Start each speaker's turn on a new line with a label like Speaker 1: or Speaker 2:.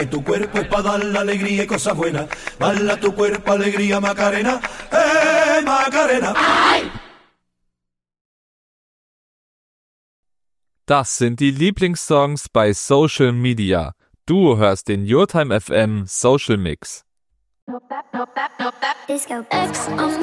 Speaker 1: Tu cuerpo es para dar la alegría y cosas buenas. Bala tu cuerpo, alegría, Macarena. Macarena.
Speaker 2: Das sind die Lieblingssongs bei Social Media. Du hörst den Your Time FM Social Mix.
Speaker 3: Disco X